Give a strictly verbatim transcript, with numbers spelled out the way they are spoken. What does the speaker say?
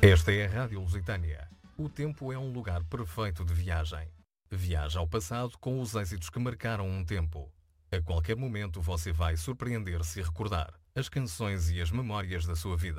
Esta é a Rádio Lusitânia. O tempo é um lugar perfeito de viagem. Viaja ao passado com os êxitos que marcaram um tempo. A qualquer momento você vai surpreender-se e recordar as canções e as memórias da sua vida.